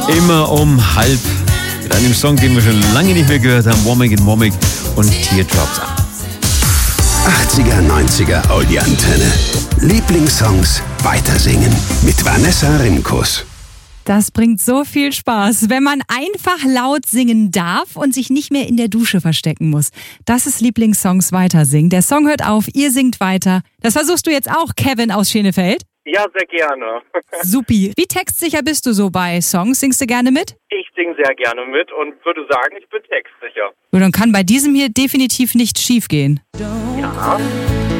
Immer um halb. Mit einem Song, den wir schon lange nicht mehr gehört haben. Womack in Womack und Teardrops. 80er, 90er Audi-Antenne. Lieblingssongs weitersingen mit Vanessa Rimkus. Das bringt so viel Spaß, wenn man einfach laut singen darf und sich nicht mehr in der Dusche verstecken muss. Das ist Lieblingssongs weitersingen. Der Song hört auf, ihr singt weiter. Das versuchst du jetzt auch, Kevin aus Schenefeld? Ja, sehr gerne. Supi. Wie textsicher bist du so bei Songs? Singst du gerne mit? Ich singe sehr gerne mit und würde sagen, ich bin textsicher. Und dann kann bei diesem hier definitiv nichts schief gehen. Ja.